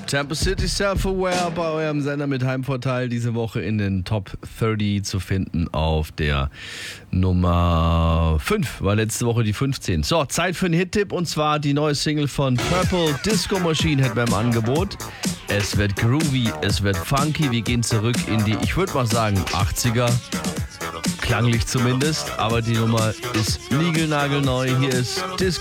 Temple City Self-Aware bei eurem Sender mit Heimvorteil diese Woche in den Top 30 zu finden auf der Nummer 5, war letzte Woche die 15. So, Zeit für einen Hit-Tipp und zwar die neue Single von Purple, Disco Machine, hätten wir im Angebot. Es wird groovy, es wird funky, wir gehen zurück in die, ich würde mal sagen, 80er. Klanglich zumindest, aber die Nummer ist niegelnagelneu. Hier ist Disco